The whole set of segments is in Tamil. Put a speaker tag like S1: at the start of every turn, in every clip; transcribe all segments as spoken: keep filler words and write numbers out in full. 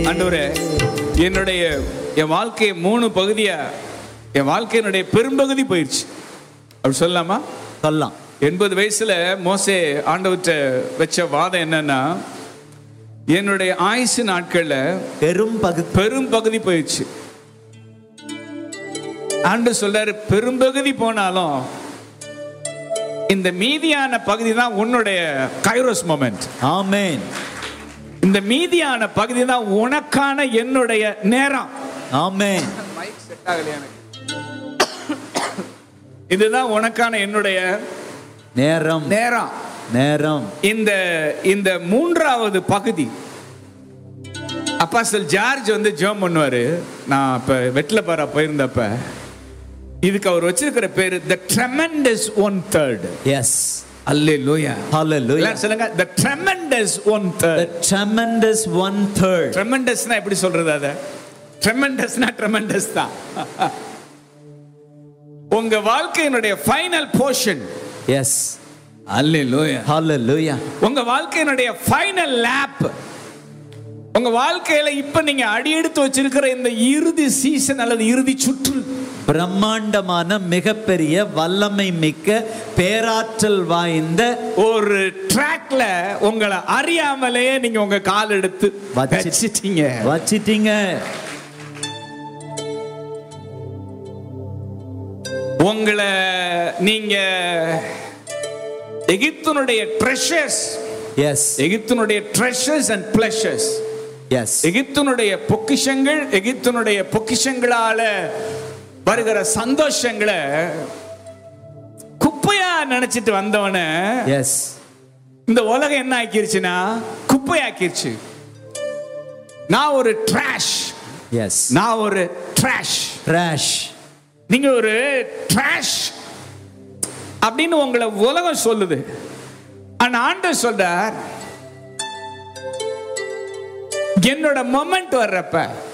S1: ஆண்டவரே, என்னுடைய என் வாழ்க்கை மூணு பகுதியா, என் வாழ்க்கையினுடைய பெரும்பகுதி போயிடுச்சு அப்படி சொல்லலாமா?
S2: சொல்லலாம்.
S1: எண்பது வயசுல மோசே ஆண்டவர்கிட்ட வச்ச வாதம் என்னன்னா, என்னுடைய ஆயுசு நாட்கள்ல
S2: பெரும் பகுதி
S1: பெரும் பகுதி போயிடுச்சு. ஆண்டவர் சொல்றாரு, பெரும்பகுதி போனாலும் இந்த மீதியான பகுதி தான் உன்னுடைய கைரோஸ் மொமெண்ட்.
S2: ஆமென்.
S1: இந்த மீதியான பகுதி தான் உனக்கான என்னுடைய நேரம்.
S2: ஆமென்.
S1: இதுதான் உனக்கான என்னுடைய
S2: நேரம்.
S1: நேரம்
S2: நேரம்.
S1: இந்த இந்த மூன்றாவது பகுதி அப்போஸ்தலர் ஜார்ஜ் வந்து ஜெபம் பண்ணுவாரு. நான் இப்ப வெட்லபாரா போயிருந்தப்ப இதுக்கு அவர் வச்சிருக்கிற பேரு the tremendous one third.
S2: Yes.
S1: Hallelujah.
S2: Hallelujah.
S1: சொல்லுங்க, the tremendous one third.
S2: The tremendous one third.
S1: Tremendousனா எப்படி சொல்றது? அத tremendousனா tremendous தான். உங்க வாழ்க்கையினுடைய final portion.
S2: Yes.
S1: Hallelujah.
S2: Hallelujah.
S1: உங்க வாழ்க்கையினுடைய ஃபைனல் லேப். உங்க வாழ்க்கையில இப்ப நீங்க அடியெடுத்து வச்சிருக்கிற இந்த இறுதி சீசன் அல்லது இறுதி சுற்று,
S2: பிரம்மாண்டமான மிகப்பெரிய வல்லமை மிக்க பேராற்றல் வாய்ந்த
S1: ஒரு ட்ராக்ல உங்களை அறியாமலேயே நீங்க உங்க கால் எடுத்து வச்சிட்டீங்க
S2: வச்சிட்டீங்க
S1: உங்களை நீங்க எகிப்தினுடைய ட்ரெஷர்ஸ்.
S2: எஸ்.
S1: எகிப்தினுடைய ட்ரெஷர்ஸ் அண்ட் பிளஷர்ஸ்.
S2: எஸ்.
S1: எகிப்தினுடைய பொக்கிஷங்கள், எகிப்தினுடைய பொக்கிஷங்களால வருகிற சந்தோஷங்களை குப்பையா நினைச்சிட்டு வந்தவன
S2: எஸ்
S1: இந்த உலகம் என்ன ஆக்கிருச்சுன்னா குப்பையாக்கிருச்சு. நான் ஒரு ட்ராஷ்.
S2: எஸ்.
S1: நான் ஒரு ட்ராஷ்.
S2: ட்ராஷ்.
S1: நீங்க ஒரு ட்ராஷ் அப்படின்னு உங்களை உலகம் சொல்லுது. ஆனா ஆண்டவர் சொல்றார், என்னோட மொமெண்ட் வர்றப்ப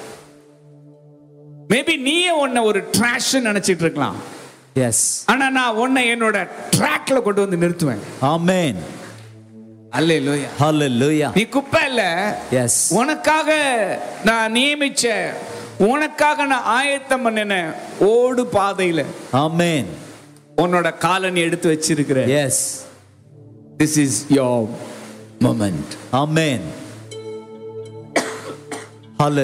S1: மேபி நீயே உன்னை ஒரு ட்ராஷ் நினைச்சிட்டு இருக்கலாம்.
S2: எஸ்.
S1: ஆனா நான் உன்னை என்னோட ட்ராக்ல கொண்டு வந்து நிறுத்துவேன்.
S2: ஆமென்.
S1: அல்லேலூயா.
S2: ஹalleluya.
S1: நீ குப்பை இல்ல.
S2: எஸ்.
S1: உனக்காக நான் நியமிச்ச, உனக்காக நான் ஆயத்தம் பண்ணின ஓடு பாதையில
S2: ஆமென்
S1: உன்னோட காலனி எடுத்து வச்சிருக்கிற.
S2: S.
S1: This is your moment.
S2: Amen. Hallelujah.